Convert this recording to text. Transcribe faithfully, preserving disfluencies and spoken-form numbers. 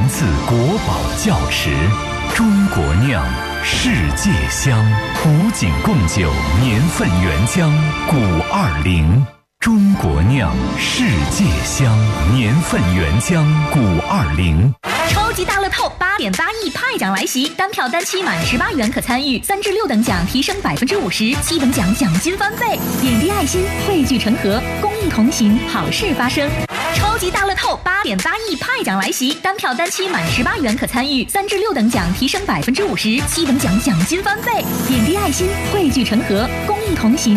自国宝窖池，中国酿，世界香。古井贡酒年份原浆古二零，中国酿，世界香，年份原浆古二零。 超级大乐透八点八亿派奖来袭，单票单期满十八元可参与，三至六等奖提升百分之五十，七等奖奖金翻倍。点滴爱心，汇聚成河，公益同行，好事发生。超级大乐透八点八亿派奖来袭，单票单期满十八元可参与，三至六等奖提升百分之五十，七等奖奖金翻倍。点滴爱心，汇聚成河，公益同行。